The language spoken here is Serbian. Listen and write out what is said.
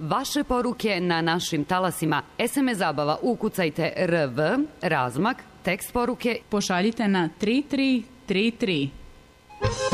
vaše poruke na našim talasima. SMS zabava, ukucajte RV, razmak, tekst poruke. Pošaljite na 3333.